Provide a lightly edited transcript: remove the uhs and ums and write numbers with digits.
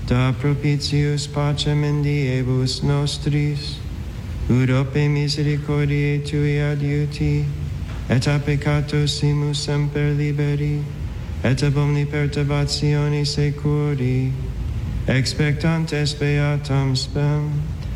da propitius pacem in diebus nostris, ut ope misericordiae tui adiuti, et a peccatossimus semper liberi, et ab omni perturbatione securi, expectantes beatam spem.